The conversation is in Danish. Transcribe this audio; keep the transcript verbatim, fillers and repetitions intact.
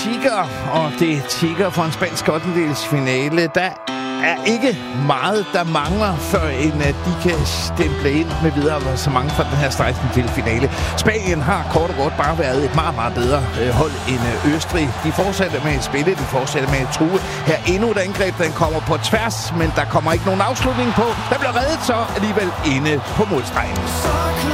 tigger, og det tigger for en spansk ottendedelsfinale. Der er ikke meget, der mangler, før en, at de kan stemple ind med videre så mange fra den her strejfen til finale. Spanien har kort og godt bare været et meget, meget bedre hold end Østrig. De fortsætter med at spille, de fortsætter med at true. Her endnu et angreb, den kommer på tværs, men der kommer ikke nogen afslutning på. Der bliver reddet så alligevel inde på målstregen.